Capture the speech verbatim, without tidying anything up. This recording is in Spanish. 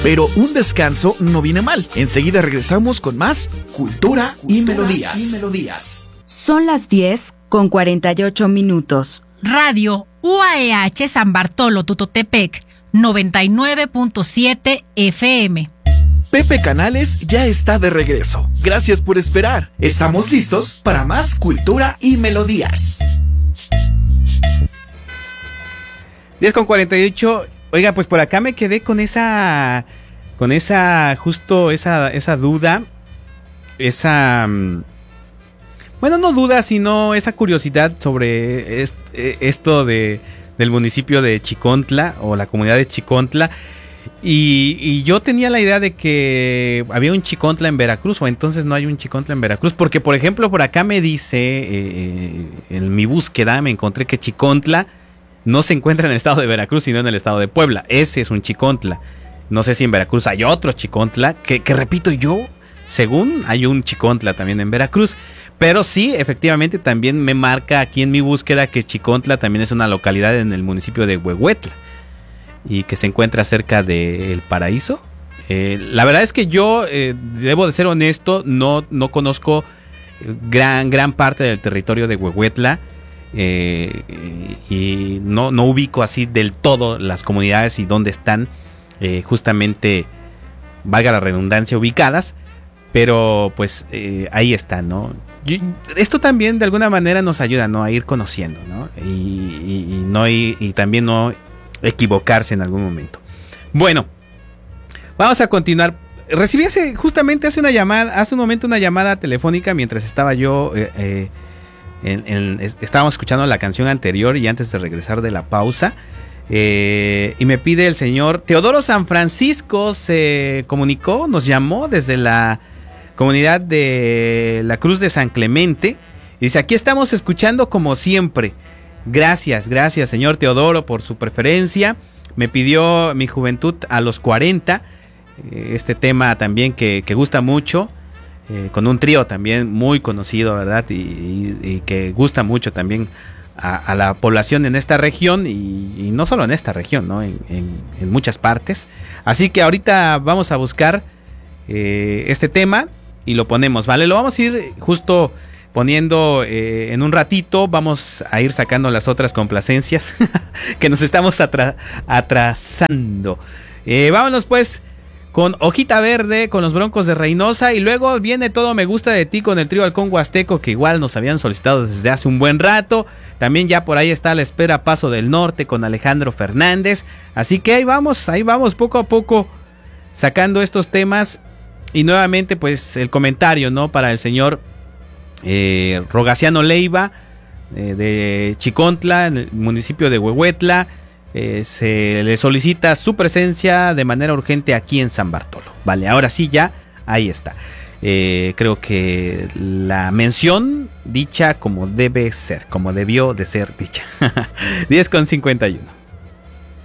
Pero un descanso no viene mal. Enseguida regresamos con más Cultura, Cultura y, melodías. y Melodías. Son las diez con cuarenta y ocho minutos. Radio U A E H San Bartolo Tutotepec, noventa y nueve punto siete F M. Pepe Canales ya está de regreso. Gracias por esperar. Estamos listos para más Cultura y Melodías. diez con cuarenta y ocho. Oiga, pues por acá me quedé con esa, con esa, justo esa, esa duda, esa, bueno, no duda, sino esa curiosidad sobre est, esto de, del municipio de Chicontla o la comunidad de Chicontla. Y, y yo tenía la idea de que había un Chicontla en Veracruz, o entonces no hay un Chicontla en Veracruz, porque por ejemplo por acá me dice, eh, en mi búsqueda me encontré que Chicontla no se encuentra en el estado de Veracruz, sino en el estado de Puebla. Ese es un Chicontla. No sé si en Veracruz hay otro Chicontla, que, que repito yo, según hay un Chicontla también en Veracruz. Pero sí, efectivamente también me marca aquí en mi búsqueda que Chicontla también es una localidad en el municipio de Huehuetla y que se encuentra cerca del Paraíso. Eh, la verdad es que yo, eh, debo de ser honesto, no, no conozco gran, gran parte del territorio de Huehuetla. Eh, y no, no ubico así del todo las comunidades y dónde están eh, justamente, valga la redundancia, ubicadas, pero pues eh, ahí están, ¿no? Yo, esto también de alguna manera nos ayuda, ¿no?, a ir conociendo, ¿no? Y, y, y, no, y, y también no equivocarse en algún momento. Bueno, vamos a continuar. Recibí hace, justamente hace una llamada, hace un momento una llamada telefónica mientras estaba yo eh, eh, En, en, estábamos escuchando la canción anterior y antes de regresar de la pausa, eh, y me pide el señor Teodoro San Francisco, se comunicó, nos llamó desde la comunidad de la Cruz de San Clemente, y dice: aquí estamos escuchando como siempre. Gracias, gracias señor Teodoro por su preferencia. Me pidió Mi Juventud a los cuarenta, eh, este tema también que, que gusta mucho. Eh, con un trío también muy conocido, ¿verdad? Y, y, y que gusta mucho también a, a la población en esta región, y, y no solo en esta región, ¿no? En, en, en muchas partes. Así que ahorita vamos a buscar eh, este tema y lo ponemos, ¿vale? Lo vamos a ir justo poniendo eh, en un ratito. Vamos a ir sacando las otras complacencias que nos estamos atra- atrasando. Eh, vámonos pues con Hojita Verde, con los Broncos de Reynosa, y luego viene Todo Me Gusta de Ti con el trío Halcón Huasteco, que igual nos habían solicitado desde hace un buen rato. También ya por ahí está La Espera Paso del Norte con Alejandro Fernández. Así que ahí vamos, ahí vamos poco a poco sacando estos temas. Y nuevamente pues el comentario, ¿no?, para el señor eh, Rogaciano Leiva, eh, de Chicontla, en el municipio de Huehuetla. Eh, se le solicita su presencia de manera urgente aquí en San Bartolo. Vale, ahora sí ya, ahí está. Eh, creo que la mención dicha como debe ser, como debió de ser dicha. diez con cincuenta y uno.